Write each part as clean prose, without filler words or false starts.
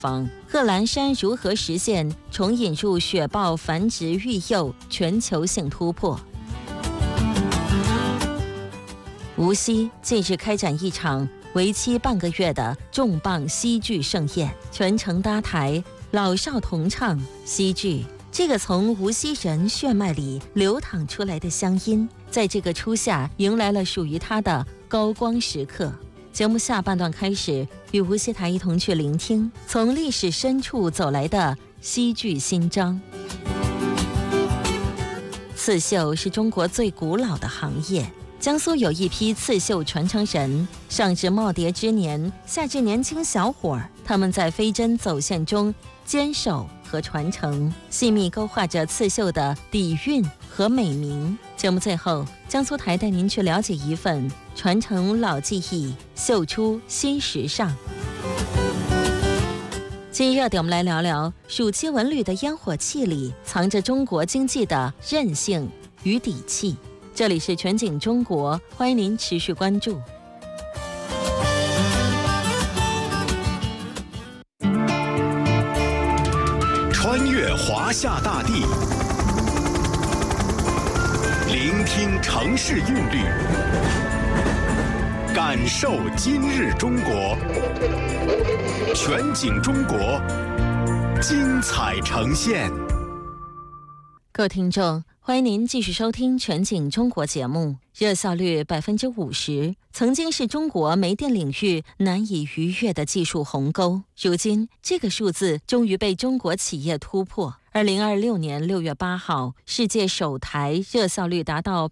贺兰山如何实现重引入雪豹繁殖育幼全球性突破？无锡近日开展一场为期半个月的重磅西剧盛宴，全程搭台，老少同唱西剧。这个从无锡人血脉里流淌出来的乡音，在这个初夏迎来了属于它的高光时刻。节目下半段开始，与无锡台一同去聆听从历史深处走来的西剧新章。刺绣是中国最古老的行业，江苏有一批刺绣传承人，上至耄耋之年，下至年轻小伙儿，他们在飞针走线中坚守和传承，细密勾画着刺绣的底蕴和美名。节目最后，江苏台带您去了解一份传承老技艺，绣出新时尚。今日热点，我们来聊聊暑期文旅的烟火气里藏着中国经济的韧性与底气。这里是全景中国，欢迎您持续关注。 穿越华夏大地，聆听城市韵律，感受今日中国。全景中国，精彩呈现。 各位听众，欢迎您继续收听全景中国节目。热效率50%，曾经是中国煤电领域难以逾越的技术鸿沟。如今，这个数字终于被中国企业突破。2026年6月8号，世界首台热效率达到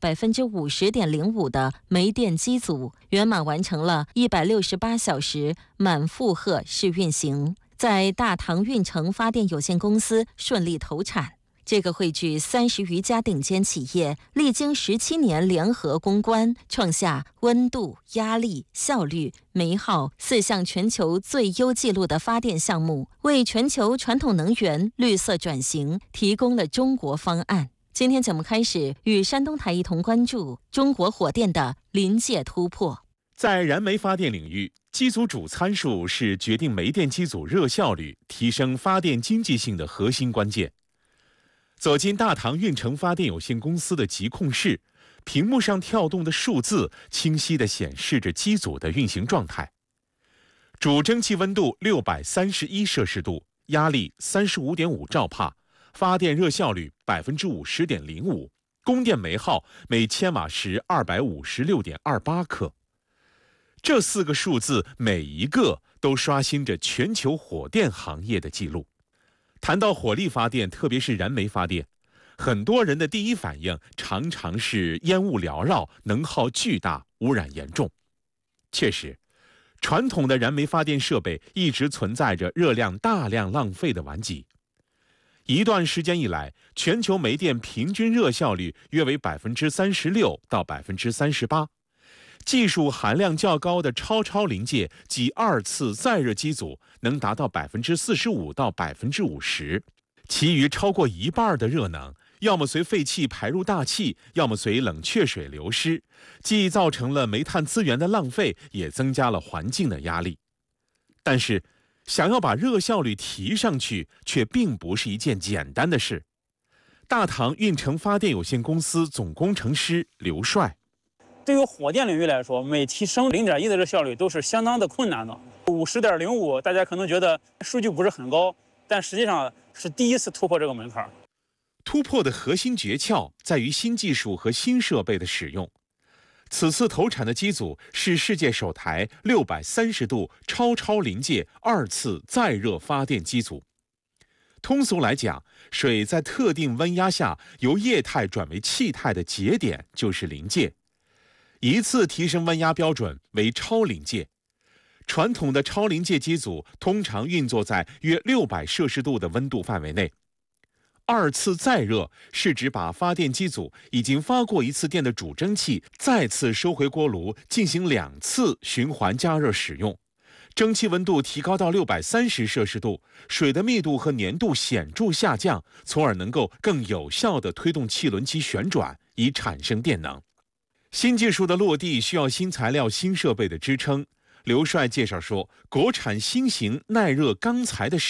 50.05%的煤电机组圆满完成了168小时满负荷试运行，在大唐运城发电有限公司顺利投产。这个汇聚30余家顶尖企业，历经17年联合攻关，创下温度、压力、效率、煤耗4项全球最优纪录的发电项目，为全球传统能源绿色转型提供了中国方案。今天节目开始，与山东台一同关注中国火电的临界突破。 在燃煤发电领域，机组主参数是决定煤电机组热效率、提升发电经济性的核心关键。走进大唐运城发电有限公司的集控室，屏幕上跳动的数字清晰地显示着机组的运行状态。主蒸汽温度631摄氏度，压力35.5兆帕，发电热效率50.05%，供电煤耗每千瓦时256.28克。这4个数字每一个都刷新着全球火电行业的记录。谈到火力发电，特别是燃煤发电，很多人的第一反应常常是烟雾缭绕，能耗巨大，污染严重。确实，传统的燃煤发电设备一直存在着热量大量浪费的顽疾。一段时间以来，全球煤电平均热效率约为36%到38%。技术含量较高的超临界及2次再热机组能达到45%到50%，其余超过一半的热能，要么随废气排入大气，要么随冷却水流失，既造成了煤炭资源的浪费，也增加了环境的压力。但是，想要把热效率提上去，却并不是一件简单的事。大唐运城发电有限公司总工程师刘帅。 对于火电领域来说，每提升0.1的热效率都是相当的困难的。50.05，大家可能觉得数据不是很高，但实际上是第一次突破这个门槛。 突破的核心诀窍在于新技术和新设备的使用。此次投产的机组是世界首台630度超临界2次再热发电机组。通俗来讲，水在特定温压下由液态转为气态的节点就是临界。一次提升温压标准为超临界。传统的超临界机组通常运作在约600摄氏度的温度范围内。2次再热是指把发电机组已经发过1次电的主蒸汽再次收回锅炉，进行2次循环加热使用。蒸汽温度提高到630摄氏度，水的密度和粘度显著下降，从而能够更有效地推动汽轮机旋转，以产生电能。新技术的落地需要新材料、新设备的支撑。 刘帅介绍说，国产新型耐热钢材的